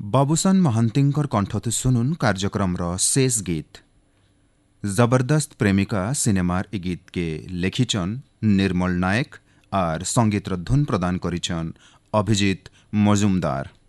बाबूसान महांतींकर कंठतु सुनुन कार्यक्रम शेष गीत। जबरदस्त प्रेमिका सिनेमार ई गीत के लेखिचन निर्मल नायक और संगीत धुन प्रदान करिछन अभिजीत मजुमदार।